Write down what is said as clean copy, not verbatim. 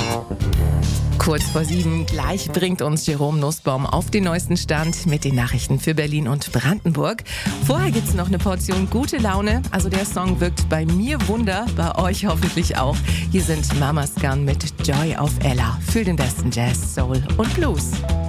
Kurz vor 7, gleich bringt uns Jerome Nussbaum auf den neuesten Stand mit den Nachrichten für Berlin und Brandenburg. Vorher gibt's noch eine Portion gute Laune. Also der Song wirkt bei mir Wunder, bei euch hoffentlich auch. Hier sind Mama's Gun mit Joy auf Ella für den besten Jazz, Soul und Blues.